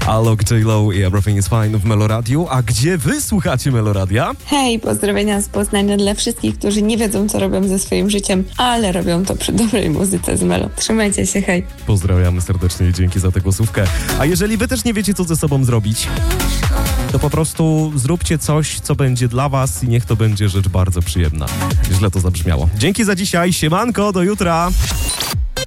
Alok, J-Lo i Everything is Fine w Meloradiu. A gdzie wy słuchacie Meloradia? Hej, pozdrowienia z Poznania dla wszystkich, którzy nie wiedzą, co robią ze swoim życiem, ale robią to przy dobrej muzyce z Melo. Trzymajcie się, hej. Pozdrawiamy serdecznie i dzięki za tę głosówkę. A jeżeli wy też nie wiecie, co ze sobą zrobić, to po prostu zróbcie coś, co będzie dla was i niech to będzie rzecz bardzo przyjemna. Źle to zabrzmiało. Dzięki za dzisiaj, siemanko, do jutra!